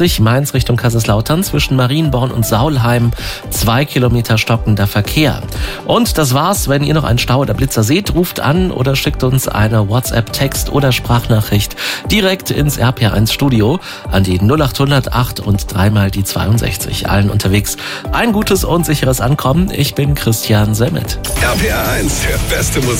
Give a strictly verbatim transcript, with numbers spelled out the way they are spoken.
Mainz Richtung Kaiserslautern zwischen Marienborn und Saulheim. Zwei Kilometer stockender Verkehr. Und das war's. Wenn ihr noch einen Stau oder Blitzer seht, ruft an oder schickt uns eine WhatsApp-Text oder Sprachnachricht direkt ins R P R eins Studio an die null acht hundert acht und dreimal die zweiundsechzig. Allen unterwegs ein gutes und sicheres Ankommen. Ich bin Christian Semmet. R P R eins, der beste Musik.